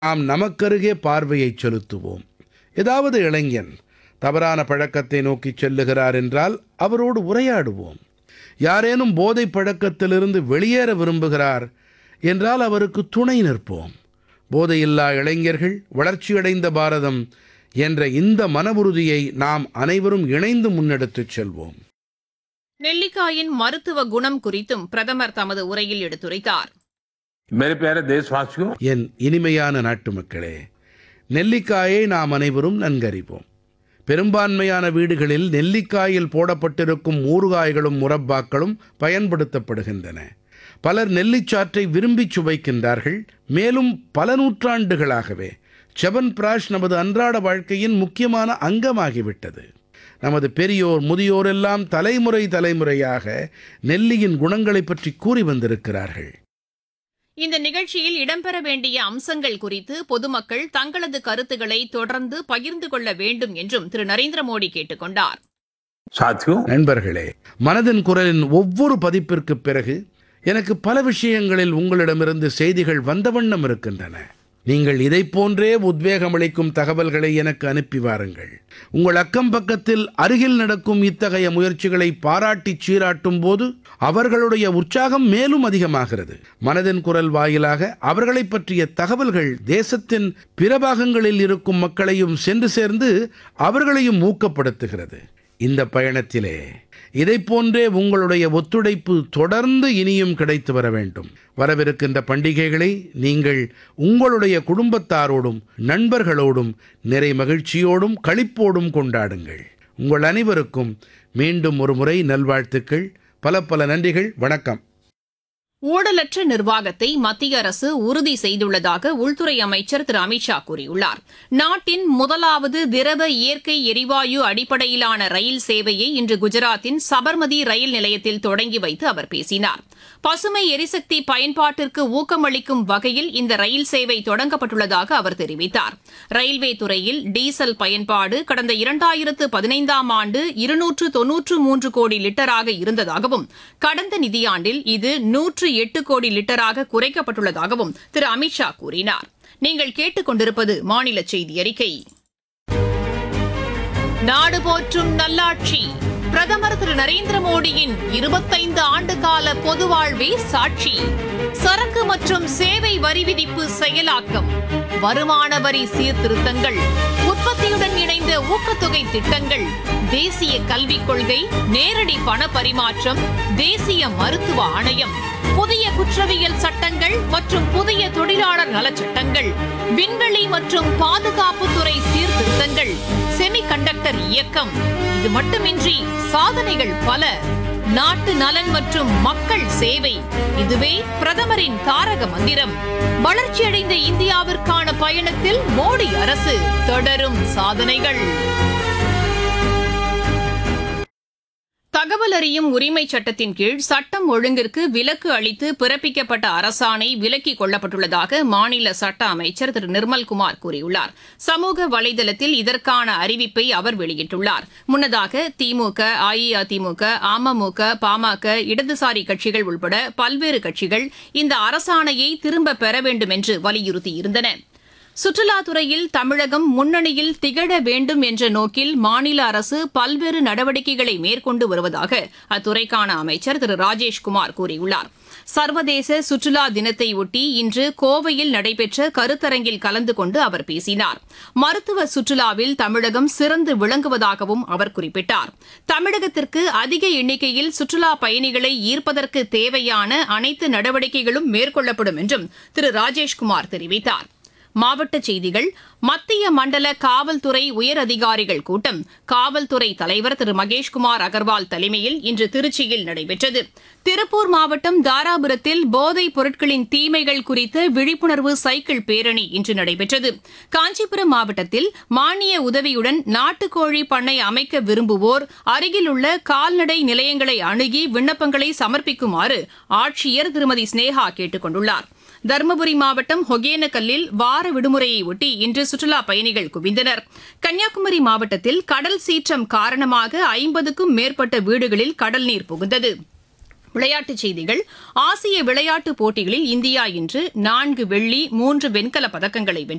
நாம் நமக்கருகே பார்வையை செலுத்துவோம். ஏதாவது இளைஞன் தவறான பழக்கத்தை நோக்கிச் செல்லுகிறார் என்றால் அவரோடு உரையாடுவோம். யாரேனும் போதைப் பழக்கத்திலிருந்து வெளியேற விரும்புகிறார் என்றால் அவருக்கு துணை நிற்போம். போதையில்லா இளைஞர்கள், வளர்ச்சியடைந்த பாரதம் என்ற இந்த மனவுறுதியை நாம் அனைவரும் இணைந்து முன்னெடுத்துச் செல்வோம். நெல்லிக்காயின் மருத்துவ குணம் குறித்தும் பிரதமர் தமது உரையில் எடுத்துரைத்தார். என் இனிமையான நாட்டுமக்களே, நெல்லிக்காயை நாம் அனைவரும் நன்கறிவோம். பெரும்பான்மையான வீடுகளில் நெல்லிக்காயில் போடப்பட்டிருக்கும் ஊறுகாய்களும் முரப்பாக்களும் பயன்படுத்தப்படுகின்றன. பலர் நெல்லிச்சாற்றை விரும்பிச் சுவைக்கின்றார்கள். மேலும் பல நூற்றாண்டுகளாகவே ச்சவன்பிராஷ் நமது அன்றாட வாழ்க்கையின் முக்கியமான அங்கமாகிவிட்டது. நமது பெரியோர் முதியோர் எல்லாம் தலைமுறையாக நெல்லியின் குணங்களைப் பற்றி கூறி வந்திருக்கிறார்கள். இந்த நிகழ்ச்சியில் இடம்பெற வேண்டிய அம்சங்கள் குறித்து பொதுமக்கள் தங்களது கருத்துக்களை தொடர்ந்து பகிர்ந்து கொள்ள வேண்டும் என்றும் திரு நரேந்திர மோடி கேட்டுக் கொண்டார். நண்பர்களே, மனதின் குரலின் ஒவ்வொரு பதிப்பிற்குப் பிறகு எனக்கு பல விஷயங்களில் உங்களிடமிருந்து செய்திகள் வந்த வண்ணம் இருக்கின்றன. நீங்கள் இதைப் போன்றே உத்வேகமளிக்கும் தகவல்களை எனக்கு அனுப்பி வாருங்கள். உங்கள் அக்கம் பக்கத்தில் அருகில் நடக்கும் இத்தகைய முயற்சிகளை பாராட்டிச் சீராட்டும் போது அவர்களுடைய உற்சாகம் மேலும் அதிகமாகிறது. மனதின் குரல் வாயிலாக அவர்களைப் பற்றிய தகவல்கள் தேசத்தின் பிற பாகங்களில் இருக்கும் மக்களையும் சென்று சேர்ந்து அவர்களையும் ஊக்கப்படுத்துகிறது. இந்த பயணத்திலே இதைப் போன்றே உங்களுடைய ஒத்துழைப்பு தொடர்ந்து இனியும் கிடைத்து வர வேண்டும். வரவிருக்கின்ற பண்டிகைகளை நீங்கள் உங்களுடைய குடும்பத்தாரோடும் நண்பர்களோடும் நிறை மகிழ்ச்சியோடும் களிப்போடும் கொண்டாடுங்கள். உங்கள் அனைவருக்கும் மீண்டும் ஒரு முறை நல்வாழ்த்துக்கள். பல நன்றிகள். வணக்கம். ஊழலற்ற நிர்வாகத்தை மத்திய அரசு உறுதி செய்துள்ளதாக உள்துறை அமைச்சர் திரு அமித்ஷா கூறியுள்ளார். நாட்டின் முதலாவது திரவ இயற்கை எரிவாயு அடிப்படையிலான ரயில் சேவையை இன்று குஜராத்தின் சபர்மதி ரயில் நிலையத்தில் தொடங்கி வைத்து அவர் பேசினார். பசுமை எரிசக்தி பயன்பாட்டிற்கு ஊக்கமளிக்கும் வகையில் இந்த ரயில் சேவை தொடங்கப்பட்டுள்ளதாக அவர் தெரிவித்தார். ரயில்வே துறையில் டீசல் பயன்பாடு கடந்த 2015ஆம் ஆண்டு 293 கோடி லிட்டராக இருந்ததாகவும் கடந்த நிதியாண்டில் இது 108 கோடி லிட்டராக குறைக்கப்பட்டுள்ளதாகவும் திரு அமித்ஷா கூறினார். நீங்கள் கேட்டுக் கொண்டிருப்பது மாநில செய்தி அறிக்கை. நாடு போற்றும் நல்லாட்சி பிரதமர் திரு நரேந்திர மோடியின் 25 ஆண்டு கால பொது வாழ்வே சாட்சி. சரக்கு மற்றும் சேவை வரி விதிப்பு செயலாக்கம், வருமான வரி சீர்திருத்தங்கள், உற்பத்தியுடன் இணைந்த ஊக்கத்தொகை திட்டங்கள், தேசிய கல்விக் கொள்கை, நேரடி பண பரிமாற்றம், தேசிய மருத்துவ ஆணையம், புதிய குற்றவியல் சட்டங்கள் மற்றும் புதிய தொழிலாளர் நலச்சட்டங்கள், விண்வெளி மற்றும் பாதுகாப்புத்துறை சீர்திருத்தங்கள், செமிகண்டக்டர் இயக்கம். இது மட்டுமின்றி சாதனைகள் பல. நாட்டு நலன் மற்றும் மக்கள் சேவை, இதுவே பிரதமரின் தாரக மந்திரம். வளர்ச்சியடைந்த இந்தியாவிற்கான பயணத்தில் மோடி அரசு தொடரும் சாதனைகள். தகவல் அறியும் உரிமை சட்டத்தின் கீழ் சட்டம் ஒழுங்கிற்கு விலக்கு அளித்து பிறப்பிக்கப்பட்ட அரசாணை விலக்கிக் கொள்ளப்பட்டுள்ளதாக மாநில சட்ட அமைச்சர் திரு நிர்மல்குமார் கூறியுள்ளார். சமூக வலைதளத்தில் இதற்கான அறிவிப்பை அவர் வெளியிட்டுள்ளார். முன்னதாக திமுக, அஇஅதிமுக, அமமுக, பாமக, இடதுசாரி கட்சிகள் உட்பட பல்வேறு கட்சிகள் இந்த அரசாணையை திரும்பப் பெற வேண்டும் என்று வலியுறுத்தியிருந்தன. சுற்றுலாத்துறையில் தமிழகம் முன்னணியில் திகழ வேண்டும் என்ற நோக்கில் மாநில அரசு பல்வேறு நடவடிக்கைகளை மேற்கொண்டு வருவதாக அத்துறைக்கான அமைச்சர் திரு ராஜேஷ்குமார் கூறியுள்ளார். சர்வதேச சுற்றுலா தினத்தையொட்டி இன்று கோவையில் நடைபெற்ற கருத்தரங்கில் கலந்து கொண்டு அவர் பேசினார். மருத்துவ சுற்றுலாவில் தமிழகம் சிறந்து விளங்குவதாகவும் அவர் குறிப்பிட்டார். தமிழகத்திற்கு அதிக எண்ணிக்கையில் சுற்றுலா பயணிகளை ஈர்ப்பதற்கு தேவையான அனைத்து நடவடிக்கைகளும் மேற்கொள்ளப்படும் என்றும் திரு ராஜேஷ்குமார் தெரிவித்தார். மாவட்டச் செய்திகள். மத்திய மண்டல காவல்துறை உயர் அதிகாரிகள் கூட்டம் காவல்துறை தலைவர் திரு மகேஷ்குமார் அகர்வால் தலைமையில் இன்று திருச்சியில் நடைபெற்றது. திருப்பூர் மாவட்டம் தாராபுரத்தில் போதைப் பொருட்களின் தீமைகள் குறித்த விழிப்புணர்வு சைக்கிள் பேரணி இன்று நடைபெற்றது. காஞ்சிபுரம் மாவட்டத்தில் மானிய உதவியுடன் நாட்டுக்கோழி பண்ணை அமைக்க விரும்புவோர் அருகிலுள்ள கால்நடை நிலையங்களை அணுகி விண்ணப்பங்களை சமர்ப்பிக்குமாறு ஆட்சியர் திருமதி ஸ்னேகா கேட்டுக் கொண்டுள்ளார். தருமபுரி மாவட்டம் ஒகேனக்கல்லில் வார விடுமுறையை ஒட்டி இன்று சுற்றுலா பயணிகள் குவிந்தனர். கன்னியாகுமரி மாவட்டத்தில் கடல் சீற்றம் காரணமாக 50க்கும் மேற்பட்ட வீடுகளில் கடல் நீர் புகுந்தது. விளையாட்டுச் செய்திகள். ஆசிய விளையாட்டுப் போட்டிகளில் இந்தியா இன்று 4 வெள்ளி 3 வெண்கலப் பதக்கங்களை வென்றது.